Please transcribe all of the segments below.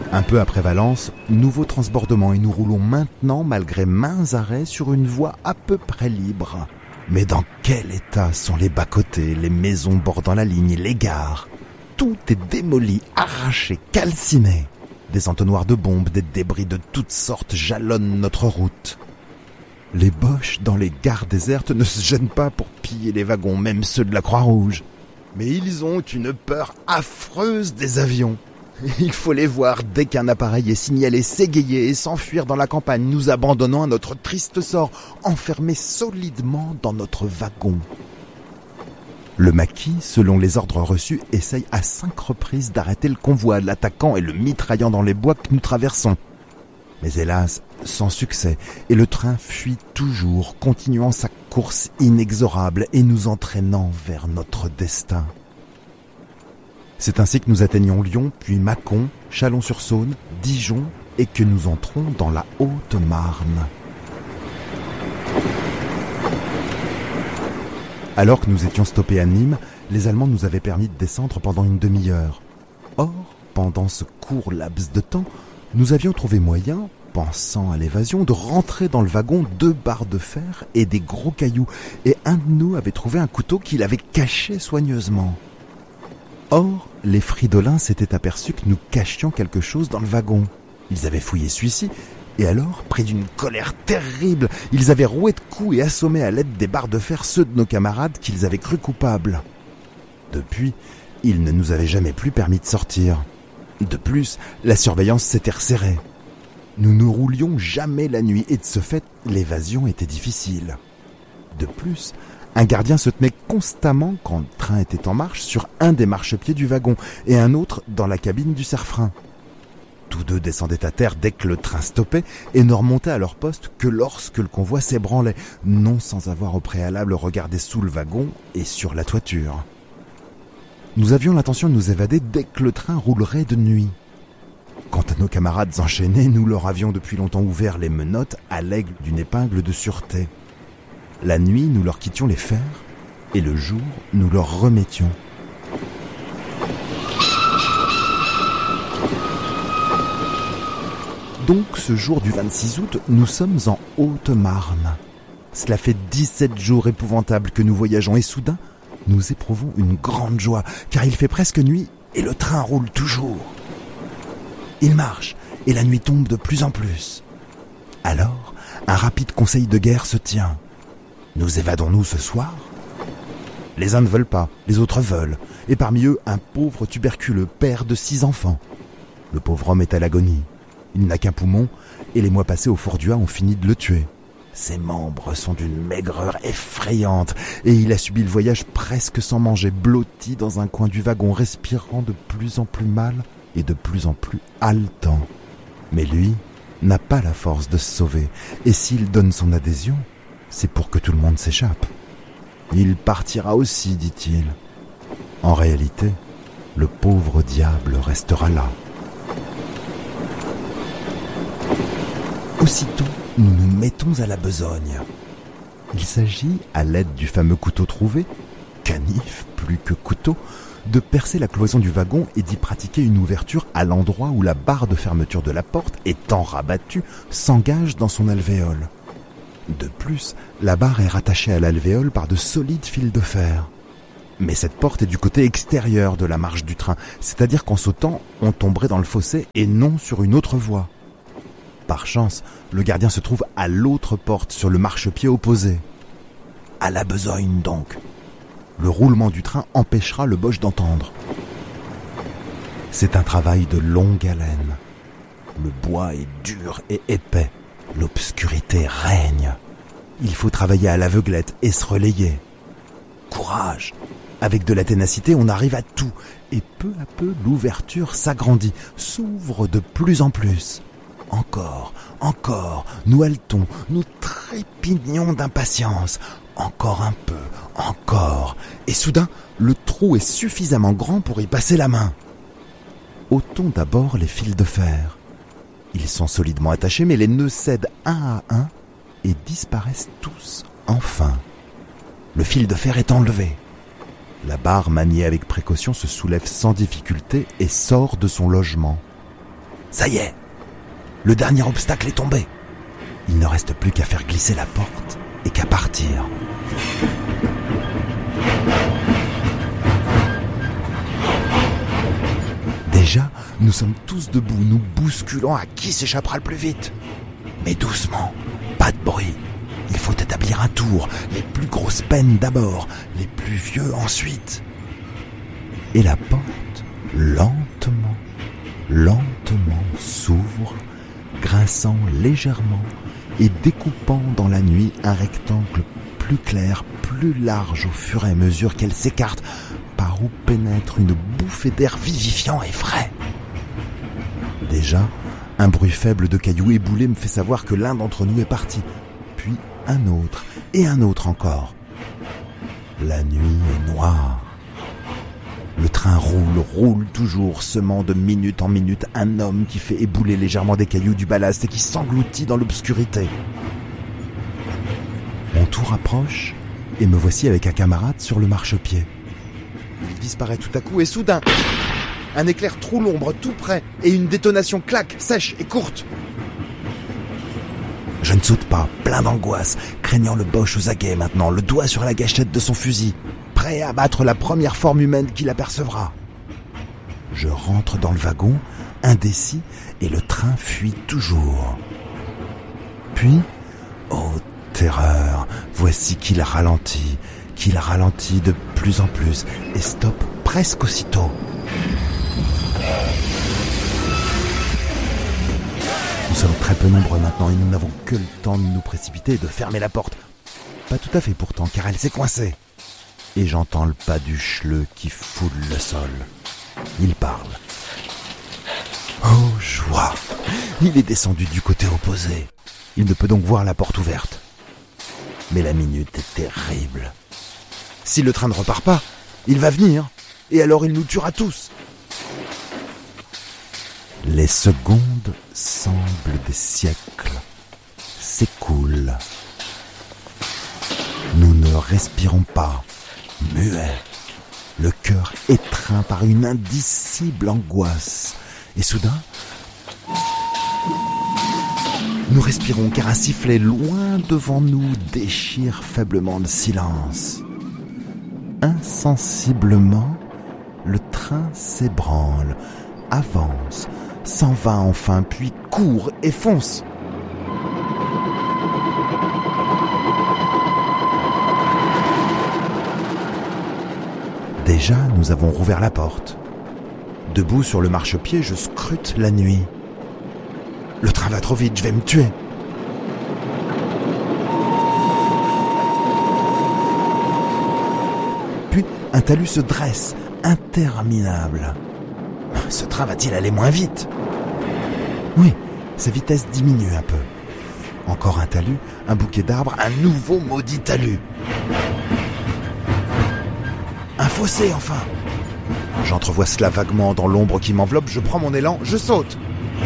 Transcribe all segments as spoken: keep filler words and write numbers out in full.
Un peu après Valence, nouveau transbordement et nous roulons maintenant, malgré maints arrêts, sur une voie à peu près libre. Mais dans quel état sont les bas-côtés, les maisons bordant la ligne, les gares ? Tout est démoli, arraché, calciné. Des entonnoirs de bombes, des débris de toutes sortes jalonnent notre route. Les Boches dans les gares désertes ne se gênent pas pour piller les wagons, même ceux de la Croix-Rouge. Mais ils ont une peur affreuse des avions. Il faut les voir dès qu'un appareil est signalé s'égayer et s'enfuir dans la campagne, nous abandonnant à notre triste sort, enfermés solidement dans notre wagon. Le maquis, selon les ordres reçus, essaye à cinq reprises d'arrêter le convoi, l'attaquant et le mitraillant dans les bois que nous traversons. Mais hélas, sans succès, et le train fuit toujours, continuant sa course inexorable et nous entraînant vers notre destin. C'est ainsi que nous atteignons Lyon, puis Mâcon, Chalon-sur-Saône, Dijon, et que nous entrons dans la Haute-Marne. Alors que nous étions stoppés à Nîmes, les Allemands nous avaient permis de descendre pendant une demi-heure. Or, pendant ce court laps de temps, nous avions trouvé moyen, pensant à l'évasion, de rentrer dans le wagon deux barres de fer et des gros cailloux, et un de nous avait trouvé un couteau qu'il avait caché soigneusement. Or, les fridolins s'étaient aperçus que nous cachions quelque chose dans le wagon. Ils avaient fouillé celui-ci, et alors, pris d'une colère terrible, ils avaient roué de coups et assommé à l'aide des barres de fer ceux de nos camarades qu'ils avaient crus coupables. Depuis, ils ne nous avaient jamais plus permis de sortir. De plus, la surveillance s'était resserrée. Nous ne roulions jamais la nuit, et de ce fait, l'évasion était difficile. De plus, un gardien se tenait constamment, quand le train était en marche, sur un des marchepieds du wagon et un autre dans la cabine du serre-frein. Tous deux descendaient à terre dès que le train stoppait et ne remontaient à leur poste que lorsque le convoi s'ébranlait, non sans avoir au préalable regardé sous le wagon et sur la toiture. Nous avions l'intention de nous évader dès que le train roulerait de nuit. Quant à nos camarades enchaînés, nous leur avions depuis longtemps ouvert les menottes à l'aigle d'une épingle de sûreté. La nuit, nous leur quittions les fers, et le jour, nous leur remettions. Donc, ce jour du vingt-six août, nous sommes en Haute-Marne. Cela fait dix-sept jours épouvantables que nous voyageons, et soudain, nous éprouvons une grande joie, car il fait presque nuit, et le train roule toujours. Il marche, et la nuit tombe de plus en plus. Alors, un rapide conseil de guerre se tient. Nous évadons-nous ce soir ? Les uns ne veulent pas, les autres veulent, et parmi eux, un pauvre tuberculeux, père de six enfants. Le pauvre homme est à l'agonie. Il n'a qu'un poumon, et les mois passés au Fort d'Ua ont fini de le tuer. Ses membres sont d'une maigreur effrayante, et il a subi le voyage presque sans manger, blotti dans un coin du wagon, respirant de plus en plus mal et de plus en plus haletant. Mais lui n'a pas la force de se sauver, et s'il donne son adhésion, c'est pour que tout le monde s'échappe. Il partira aussi, dit-il. En réalité, le pauvre diable restera là. Aussitôt, nous nous mettons à la besogne. Il s'agit, à l'aide du fameux couteau trouvé, canif plus que couteau, de percer la cloison du wagon et d'y pratiquer une ouverture à l'endroit où la barre de fermeture de la porte, étant rabattue, s'engage dans son alvéole. De plus, la barre est rattachée à l'alvéole par de solides fils de fer. Mais cette porte est du côté extérieur de la marche du train, c'est-à-dire qu'en sautant, on tomberait dans le fossé et non sur une autre voie. Par chance, le gardien se trouve à l'autre porte, sur le marchepied opposé. À la besogne donc. Le roulement du train empêchera le Boche d'entendre. C'est un travail de longue haleine. Le bois est dur et épais. L'obscurité règne. Il faut travailler à l'aveuglette et se relayer. Courage. Avec de la ténacité, on arrive à tout. Et peu à peu, l'ouverture s'agrandit, s'ouvre de plus en plus. Encore, encore, nous haletons, nous trépignons d'impatience. Encore un peu, encore. Et soudain, le trou est suffisamment grand pour y passer la main. Ôtons d'abord les fils de fer. Ils sont solidement attachés, mais les nœuds cèdent un à un et disparaissent tous, enfin. Le fil de fer est enlevé. La barre maniée avec précaution se soulève sans difficulté et sort de son logement. Ça y est, le dernier obstacle est tombé. Il ne reste plus qu'à faire glisser la porte et qu'à partir. Déjà, nous sommes tous debout, nous bousculant à qui s'échappera le plus vite. Mais doucement, pas de bruit. Il faut établir un tour, les plus grosses peines d'abord, les plus vieux ensuite. Et la porte, lentement, lentement s'ouvre, grinçant légèrement et découpant dans la nuit un rectangle plus clair, plus large au fur et à mesure qu'elle s'écarte, par où pénètre une bouffée d'air vivifiant et frais. Déjà, un bruit faible de cailloux éboulés me fait savoir que l'un d'entre nous est parti, puis un autre et un autre encore. La nuit est noire. Le train roule, roule toujours, semant de minute en minute un homme qui fait ébouler légèrement des cailloux du ballast et qui s'engloutit dans l'obscurité. Mon tour approche et me voici avec un camarade sur le marchepied. Il disparaît tout à coup et soudain, un éclair troue l'ombre tout près et une détonation claque, sèche et courte. Je ne saute pas, plein d'angoisse, craignant le Boche aux aguets maintenant, le doigt sur la gâchette de son fusil, prêt à battre la première forme humaine qu'il apercevra. Je rentre dans le wagon, indécis, et le train fuit toujours. Puis, oh terreur, voici qu'il ralentit, qu'il ralentit de plus en plus et stoppe presque aussitôt. Nous sommes très peu nombreux maintenant et nous n'avons que le temps de nous précipiter et de fermer la porte. Pas tout à fait pourtant, car elle s'est coincée. Et j'entends le pas du chleu qui foule le sol. Il parle. Oh, joie! Il est descendu du côté opposé. Il ne peut donc voir la porte ouverte. Mais la minute est terrible. Si le train ne repart pas, il va venir, et alors il nous tuera tous. Les secondes semblent des siècles, s'écoulent. Nous ne respirons pas, muets, le cœur étreint par une indicible angoisse. Et soudain, nous respirons car un sifflet loin devant nous déchire faiblement le silence. Insensiblement, le train s'ébranle, avance, s'en va enfin, puis court et fonce. Déjà, nous avons rouvert la porte. Debout sur le marchepied, je scrute la nuit. Le train va trop vite, je vais me tuer. Puis, un talus se dresse, interminable. Ce train va-t-il aller moins vite? Oui, sa vitesse diminue un peu. Encore un talus, un bouquet d'arbres, un nouveau maudit talus. Un fossé, enfin. J'entrevois cela vaguement dans l'ombre qui m'enveloppe, je prends mon élan, je saute.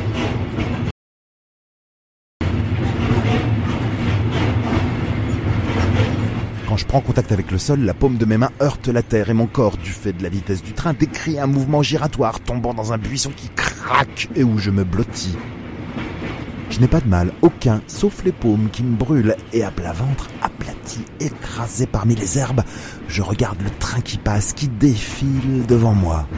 Quand je prends contact avec le sol, la paume de mes mains heurte la terre et mon corps, du fait de la vitesse du train, décrit un mouvement giratoire, tombant dans un buisson qui craque et où je me blottis. Je n'ai pas de mal, aucun, sauf les paumes qui me brûlent, et à plat ventre, aplati, écrasé parmi les herbes, je regarde le train qui passe, qui défile devant moi.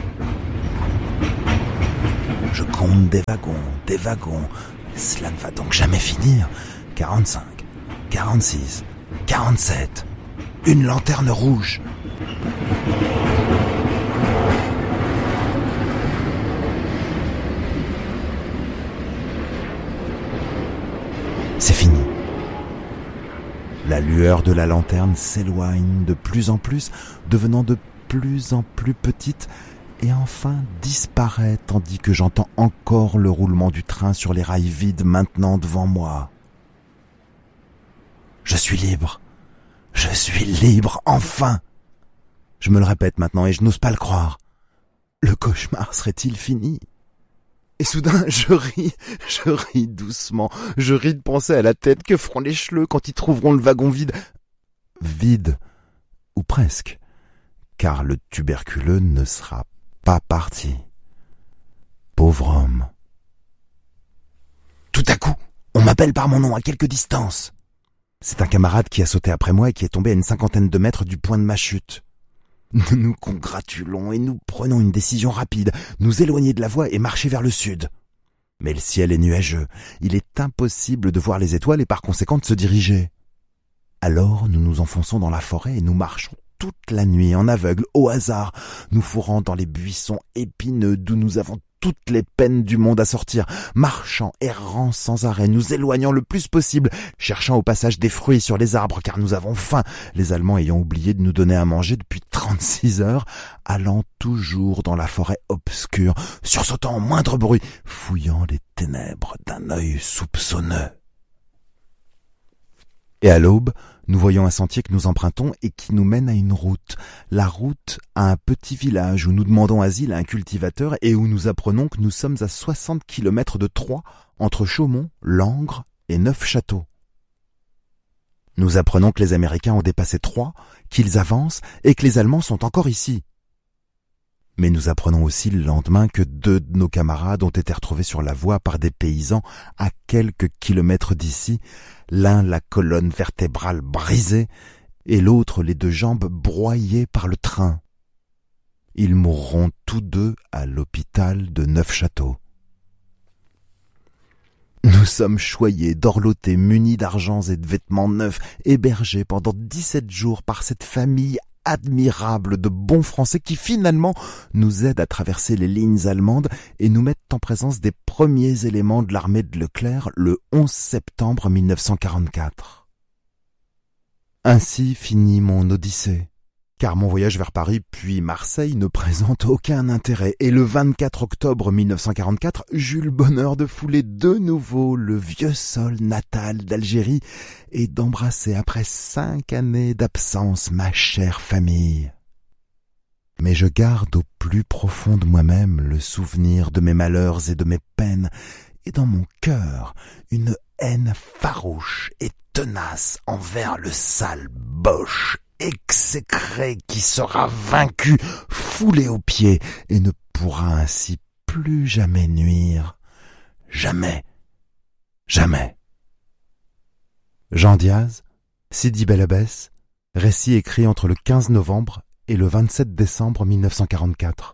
Je compte des wagons, des wagons. Cela ne va donc jamais finir. quarante-cinq, quarante-six, quarante-sept. Une lanterne rouge. C'est fini. La lueur de la lanterne s'éloigne de plus en plus, devenant de plus en plus petite, et enfin disparaît tandis que j'entends encore le roulement du train sur les rails vides maintenant devant moi. Je suis libre. Je suis libre, enfin. Je me le répète maintenant et je n'ose pas le croire. Le cauchemar serait-il fini ? Et soudain, je ris, je ris doucement. Je ris de penser à la tête que feront les chleux quand ils trouveront le wagon vide. Vide, ou presque, car le tuberculeux ne sera pas parti. Pauvre homme. m'appelle par mon nom à quelque distance. C'est un camarade qui a sauté après moi et qui est tombé à une cinquantaine de mètres du point de ma chute. Nous nous congratulons et nous prenons une décision rapide, nous éloigner de la voie et marcher vers le sud. Mais le ciel est nuageux, il est impossible de voir les étoiles et par conséquent de se diriger. Alors nous nous enfonçons dans la forêt et nous marchons toute la nuit en aveugle, au hasard, nous fourrant dans les buissons épineux d'où nous avons toutes les peines du monde à sortir, marchant, errant sans arrêt, nous éloignant le plus possible, cherchant au passage des fruits sur les arbres car nous avons faim, les Allemands ayant oublié de nous donner à manger depuis trente-six heures, allant toujours dans la forêt obscure, sursautant au moindre bruit, fouillant les ténèbres d'un œil soupçonneux. Et à l'aube, nous voyons un sentier que nous empruntons et qui nous mène à une route. La route à un petit village où nous demandons asile à un cultivateur et où nous apprenons que nous sommes à soixante kilomètres de Troyes, entre Chaumont, Langres et Neufchâteau. Nous apprenons que les Américains ont dépassé Troyes, qu'ils avancent et que les Allemands sont encore ici. Mais nous apprenons aussi le lendemain que deux de nos camarades ont été retrouvés sur la voie par des paysans à quelques kilomètres d'ici, l'un la colonne vertébrale brisée et l'autre les deux jambes broyées par le train. Ils mourront tous deux à l'hôpital de Neufchâteau. Nous sommes choyés, dorlotés, munis d'argents et de vêtements neufs, hébergés pendant dix-sept jours par cette famille admirable de bons Français qui finalement nous aident à traverser les lignes allemandes et nous mettent en présence des premiers éléments de l'armée de Leclerc le onze septembre mille neuf cent quarante-quatre. Ainsi finit mon odyssée, car mon voyage vers Paris puis Marseille ne présente aucun intérêt et le vingt-quatre octobre mille neuf cent quarante-quatre, j'eus le bonheur de fouler de nouveau le vieux sol natal d'Algérie et d'embrasser après cinq années d'absence ma chère famille. Mais je garde au plus profond de moi-même le souvenir de mes malheurs et de mes peines, et dans mon cœur une haine farouche et tenace envers le sale Boche exécré qui sera vaincu, foulé aux pieds et ne pourra ainsi plus jamais nuire. Jamais. Jamais. Jean Diaz, Sidi Bel Abbès, récit écrit entre le quinze novembre et le vingt-sept décembre mille neuf cent quarante-quatre.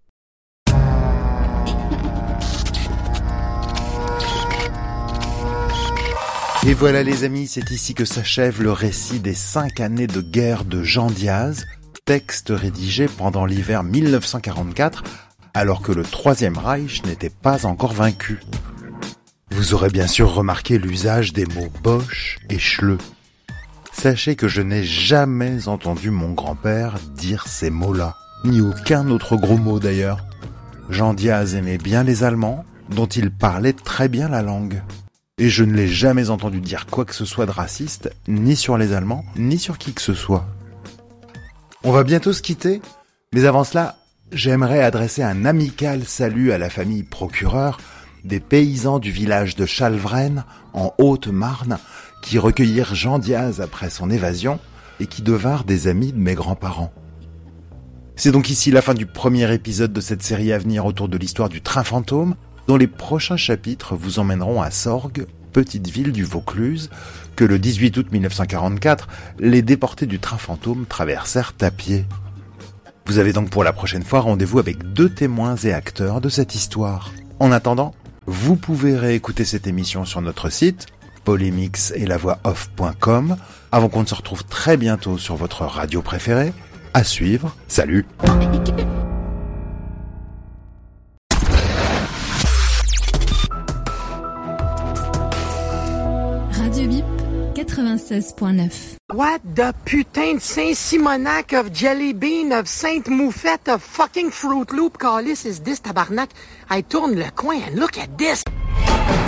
Et voilà les amis, c'est ici que s'achève le récit des cinq années de guerre de Jean Diaz, texte rédigé pendant l'hiver mille neuf cent quarante-quatre, alors que le Troisième Reich n'était pas encore vaincu. Vous aurez bien sûr remarqué l'usage des mots Boche et Schleu. Sachez que je n'ai jamais entendu mon grand-père dire ces mots-là, ni aucun autre gros mot d'ailleurs. Jean Diaz aimait bien les Allemands, dont il parlait très bien la langue. Et je ne l'ai jamais entendu dire quoi que ce soit de raciste, ni sur les Allemands, ni sur qui que ce soit. On va bientôt se quitter, mais avant cela, j'aimerais adresser un amical salut à la famille procureur des paysans du village de Chalvren, en Haute-Marne, qui recueillirent Jean Diaz après son évasion et qui devinrent des amis de mes grands-parents. C'est donc ici la fin du premier épisode de cette série à venir autour de l'histoire du train fantôme, dont les prochains chapitres vous emmèneront à Sorgues, petite ville du Vaucluse, que le dix-huit août mille neuf cent quarante-quatre, les déportés du train fantôme traversèrent à pied. Vous avez donc pour la prochaine fois rendez-vous avec deux témoins et acteurs de cette histoire. En attendant, vous pouvez réécouter cette émission sur notre site, polémix et la voix off point com, avant qu'on ne se retrouve très bientôt sur votre radio préférée. À suivre, salut! Radio Bip quatre-vingt-seize point neuf. What the putain de Saint-Simonac of Jelly Bean of Sainte-Moufette of fucking Fruit Loop, calice is this tabarnak? I tourne le coin and look at this.